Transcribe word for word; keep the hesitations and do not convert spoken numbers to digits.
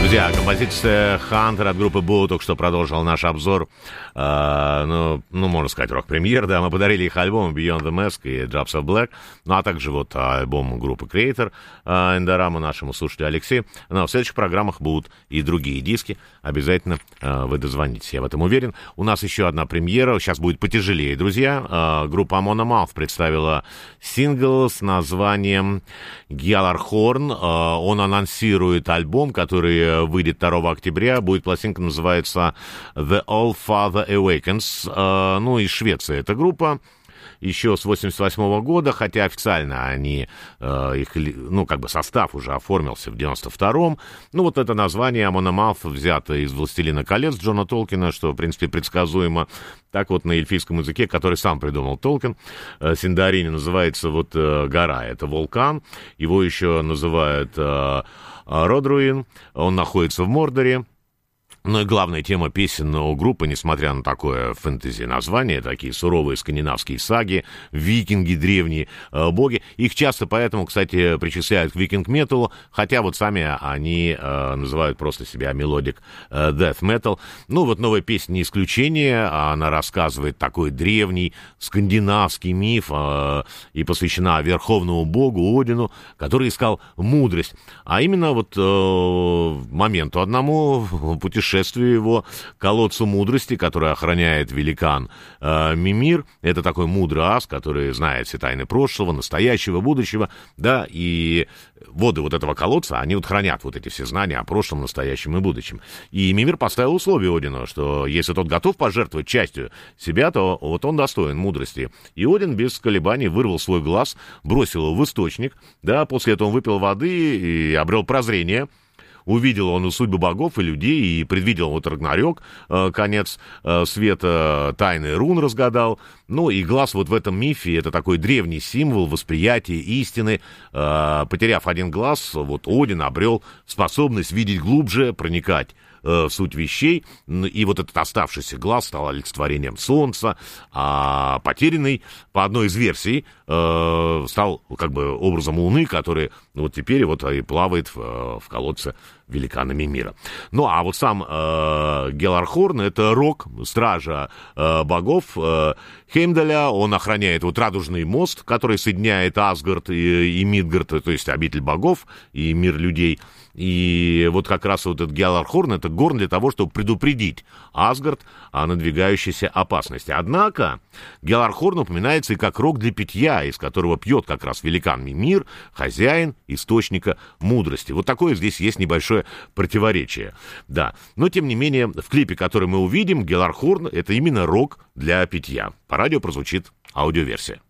Друзья, композиция «Хантер» от группы Бу только что продолжил наш обзор, э, ну, ну, можно сказать, рок-премьер, да, мы подарили их альбомы Beyond the Mask и Drops of Black, ну, а также вот альбом группы Creator, э, Эндорама, нашему слушателю Алексею. Но в следующих программах будут и другие диски, обязательно э, вы дозвонитесь, я в этом уверен. У нас еще одна премьера, сейчас будет потяжелее, друзья. Э, группа Amon Amarth представила сингл с названием «Gjallarhorn», э, он анонсирует альбом, который выйдет второго октября, будет пластинка, называется «The All Father Awakens», э, ну, из Швеции эта группа, еще с восемьдесят восьмого года, хотя официально они, э, их, ну, как бы состав уже оформился в девяносто втором. Ну, вот это название Amon Amarth взято из «Властелина колец» Джона Толкина, что, в принципе, предсказуемо. Так вот на эльфийском языке, который сам придумал Толкин, э, Синдарине называется вот э, гора, это вулкан, его еще называют э, Родруин, он находится в Мордоре. Ну и главная тема песен у группы, несмотря на такое фэнтези-название, такие суровые скандинавские саги, викинги, древние э, боги, их часто поэтому, кстати, причисляют к викинг-металу, хотя вот сами они э, называют просто себя мелодик э, death metal. Ну вот новая песня не исключение, она рассказывает такой древний скандинавский миф э, и посвящена верховному богу Одину, который искал мудрость. А именно вот э, моменту одному путешествия его к колодцу мудрости, который охраняет великан э, Мимир. Это такой мудрый ас, который знает все тайны прошлого, настоящего, будущего, да, и воды вот этого колодца, они вот хранят вот эти все знания о прошлом, настоящем и будущем. И Мимир поставил условие Одину, что если тот готов пожертвовать частью себя, то вот он достоин мудрости. И Один без колебаний вырвал свой глаз, бросил его в источник, да, после этого он выпил воды и обрел прозрение. Увидел он судьбы богов и людей, и предвидел вот Рагнарёк, э, конец э, света, тайны рун разгадал. Ну, и глаз вот в этом мифе, это такой древний символ восприятия истины. Э, потеряв один глаз, вот Один обрел способность видеть глубже, проникать в суть вещей, и вот этот оставшийся глаз стал олицетворением солнца, а потерянный, по одной из версий, э, стал как бы образом луны, который вот теперь вот и плавает в, в колодце великана Мимира. Ну, а вот сам э, Gjallarhorn — это рог, стража э, богов э, Хеймдаля, он охраняет вот радужный мост, который соединяет Асгард и, и Мидгард, то есть обитель богов и мир людей. И вот как раз вот этот Gjallarhorn — это горн для того, чтобы предупредить Асгард о надвигающейся опасности. Однако Gjallarhorn упоминается и как рог для питья, из которого пьет как раз великан Мимир, хозяин источника мудрости. Вот такое здесь есть небольшое противоречие. Да, но тем не менее в клипе, который мы увидим, Gjallarhorn — это именно рог для питья. По радио прозвучит аудиоверсия.